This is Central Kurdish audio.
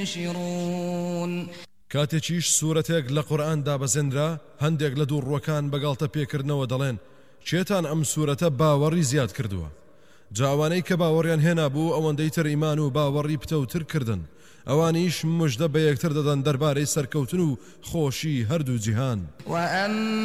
ينشرون کاتێکیش سوورەتێک لە قورئان دابەزێنرا هەندێک لە دووڕوەکان بەگاڵتە پێکردنەوە دەڵێن چێتان ئەم سوورەتە باوەڕی زیاد کردووە جاوانەی کە باوەڕیان هێنا بوو ئەوەندەی تر ئیمان و باوەڕی پتەوتر کردن ئەوانیش مژدە بە یەکتر دەدەن دەربارەی سەرکەوتن و خۆشی هەردوو جیهان